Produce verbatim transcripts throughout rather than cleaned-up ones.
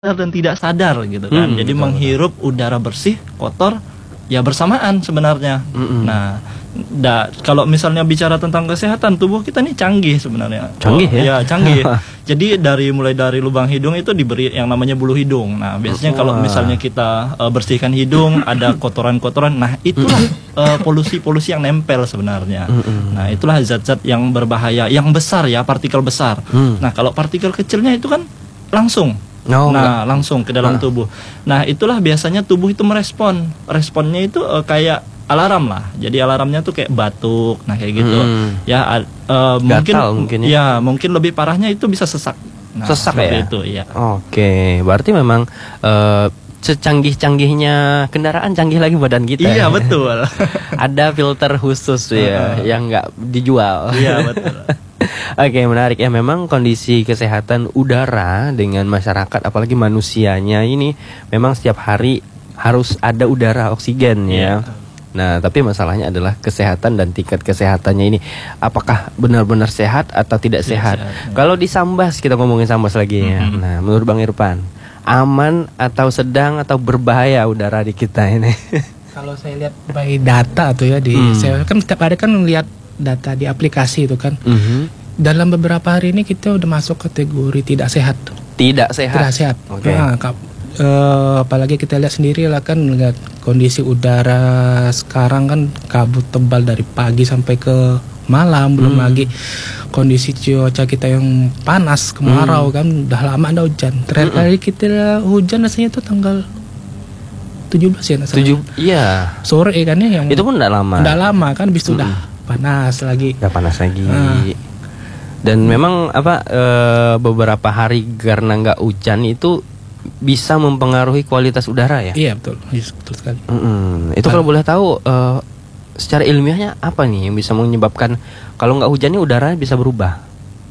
dan tidak sadar gitu kan. Hmm, Jadi betul, menghirup udara bersih, kotor ya bersamaan sebenarnya. Mm-mm. Nah, da, kalau misalnya bicara tentang kesehatan tubuh kita nih canggih sebenarnya. Canggih oh, ya? Ya canggih. Jadi dari mulai dari lubang hidung itu diberi yang namanya bulu hidung. Nah, biasanya kalau Wah. misalnya kita uh, bersihkan hidung ada kotoran-kotoran, nah itulah uh, polusi-polusi yang nempel sebenarnya. Mm-mm. Nah, itulah zat-zat yang berbahaya, yang besar ya, partikel besar. Hmm. Nah, kalau partikel kecilnya itu kan langsung Oh, nah, langsung ke dalam Ah. tubuh. Nah, itulah biasanya tubuh itu merespon. Responnya itu eh, kayak alarm lah. Jadi alarmnya tuh kayak batuk, nah kayak gitu. Hmm. Ya, a- eh, mungkin, Gatal mungkin ya. ya, mungkin lebih parahnya itu bisa sesak. Nah, Sesak seperti ya? itu, ya. Oke, berarti memang eh, secanggih-canggihnya kendaraan canggih lagi badan kita. Iya, betul. Ada filter khusus ya yang nggak dijual. Iya, betul. Oke, menarik ya. Memang kondisi kesehatan udara dengan masyarakat, apalagi manusianya ini, memang setiap hari harus ada udara oksigen ya. Iya. Nah, tapi masalahnya adalah kesehatan dan tingkat kesehatannya ini, apakah benar-benar sehat atau tidak Tidak sehat? sehat, ya. Kalau di Sambas, kita ngomongin Sambas lagi ya. Mhm. Nah, menurut Bang Irfan, aman atau sedang atau berbahaya udara di kita ini? Kalau saya lihat by data tuh ya di Hmm. saya kan setiap hari kan lihat data di aplikasi itu kan. Mhm. Dalam beberapa hari ini kita udah masuk kategori tidak sehat. Tidak sehat. Tidak sehat. Oke. Nah, kap- eh, apalagi kita lihat sendiri lah kan, lihat kondisi udara sekarang kan kabut tebal dari pagi sampai ke malam, belum Hmm. lagi kondisi cuaca kita yang panas, kemarau kan udah lama ada hujan. Terakhir Hmm. kali kita hujan rasanya itu tanggal tujuh belas ya nggak salah. Tujuh, iya. Sore kan ya yang Itu pun tidak lama. Nggak lama kan, bis itu Mm-mm. udah panas lagi. Udah panas lagi. Ah. Dan memang apa eh, beberapa hari karena nggak hujan itu bisa mempengaruhi kualitas udara ya. Iya betul, yes, betul sekali. Mm-mm. Itu kalau boleh tahu eh, secara ilmiahnya apa nih yang bisa menyebabkan kalau nggak hujan nih udara bisa berubah?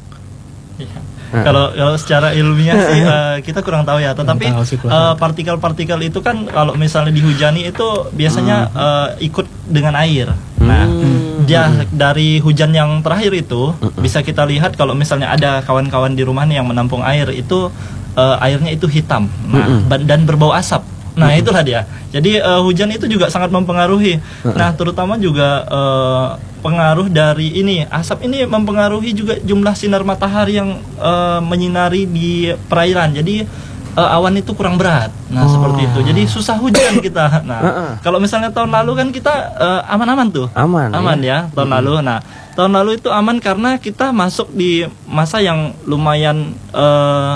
Nah. Kalau kalau secara ilmiah sih eh, kita kurang tahu ya, tetapi tahu sih, kurang eh, tahu. partikel-partikel itu kan kalau misalnya dihujani itu biasanya eh, ikut dengan air. Nah, Hmm. dia dari hujan yang terakhir itu bisa kita lihat kalau misalnya ada kawan-kawan di rumah nih yang menampung air itu eh, airnya itu hitam, nah Mm-mm. ba- dan berbau asap. Nah, itulah dia. Jadi eh, hujan itu juga sangat mempengaruhi. Nah, terutama juga eh, pengaruh dari ini asap ini mempengaruhi juga jumlah sinar matahari yang eh, menyinari di perairan. Jadi eh, awan itu kurang berat. Nah, Oh. seperti itu. Jadi susah hujan kita. Nah, Uh-uh. kalau misalnya tahun lalu kan kita eh, aman-aman tuh. Aman. Aman ya, tahun lalu. Nah, tahun lalu itu aman karena kita masuk di masa yang lumayan eh,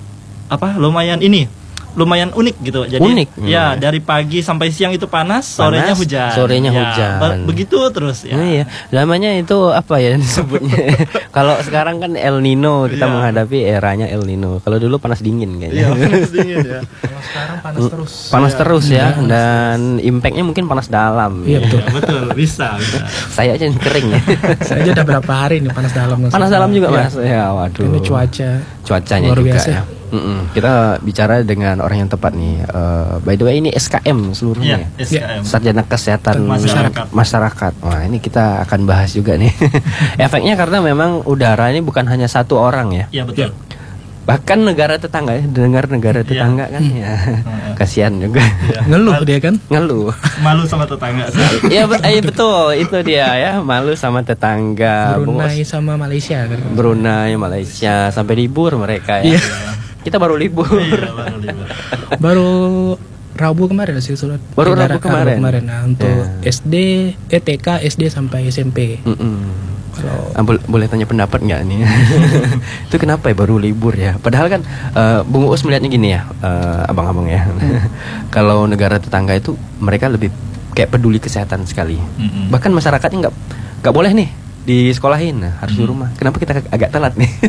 apa? Lumayan ini. Lumayan unik gitu. Jadi Unik, ya, hmm. dari pagi sampai siang itu panas, sorenya Panas, hujan. sorenya Ya, hujan. ber- begitu terus ya. Nah, iya, namanya itu apa ya disebutnya? Kalau sekarang kan El Nino, kita Iya. menghadapi eranya El Nino. Kalau dulu panas dingin kayaknya. Iya, panas dingin ya. Kalau sekarang panas terus. Panas Iya. terus ya, Iya. dan impactnya mungkin panas dalam. Iya betul. Ya, betul, bisa, bisa. Saya aja yang kering ya. Saya aja udah berapa hari nih panas dalam. Panas dalam juga Iya. mas. Ya waduh. Ini cuaca. Cuacanya luar juga biasa. ya. Mm-mm. Kita bicara dengan orang yang tepat nih. Eh, by the way ini S K M seluruhnya. Iya, S K M. Sarjana Kesehatan Masyarakat. Masyarakat. Wah ini kita akan bahas juga nih. Efeknya karena memang udara ini bukan hanya satu orang ya. Iya, betul. Bahkan negara tetangga ya, dengar negara Iya. tetangga kan ya. Kasihan juga. Iya. Ngeluh dia kan. Ngeluh. Malu sama tetangga. Iya be- eh, betul itu dia ya, malu sama tetangga. Brunei sama Malaysia kan. Brunei, Malaysia sampai libur mereka ya. Iya. Kita baru libur. Iya, baru libur. Baru Rabu kemarin sih surat. Baru edaran- Rabu kemarin. Nah, untuk Ya. S D, E T K, S D sampai S M P. Mm-mm. Kalau Ah, boleh, boleh tanya pendapat nggak nih? Itu kenapa ya baru libur ya? Padahal kan eh, Bung Uus melihatnya gini ya, eh, abang-abang ya. Kalau negara tetangga itu mereka lebih kayak peduli kesehatan sekali. Mm-mm. Bahkan masyarakatnya nggak nggak boleh nih di sekolahin, nah, harus di rumah. Kenapa kita ag- agak telat nih?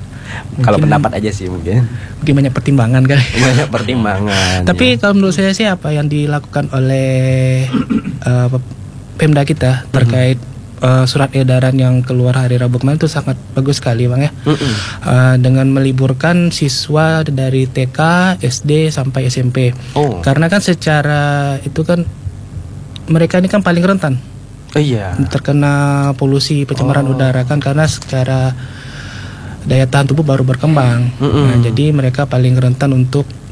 Kalau Mungkin- pendapat aja sih mungkin. mungkin banyak pertimbangan kali. Banyak pertimbangan. Tapi ya. kalau menurut saya sih apa yang dilakukan oleh eh, Pemda kita terkait eh, surat edaran yang keluar hari Rabu kemarin itu sangat bagus sekali Bang ya. Mm-mm. Eh, dengan meliburkan siswa dari T K, S D sampai S M P. Oh. Karena kan secara itu kan mereka ini kan paling rentan Oh iya. terkena polusi pencemaran Oh. udara kan, karena secara daya tahan tubuh baru berkembang. Mm-mm. Nah, jadi mereka paling rentan untuk